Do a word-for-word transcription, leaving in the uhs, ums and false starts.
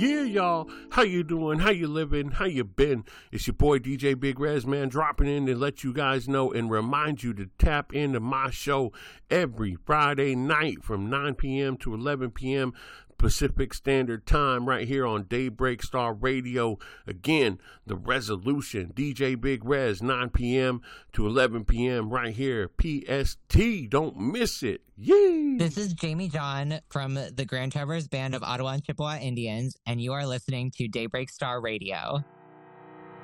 Yeah, y'all. How you doing? How you living? How you been? It's your boy D J Big Rez, man, dropping in to let you guys know and remind you to tap into my show every Friday night from nine p.m. to eleven p.m. Pacific Standard Time right here on Daybreak Star Radio. Again, The Resolution, D J Big Rez, nine p.m. to eleven p.m. right here, P S T. Don't miss it. Yay! This is Jamie John from the Grand Traverse Band of Ottawa and Chippewa Indians, and you are listening to Daybreak Star Radio.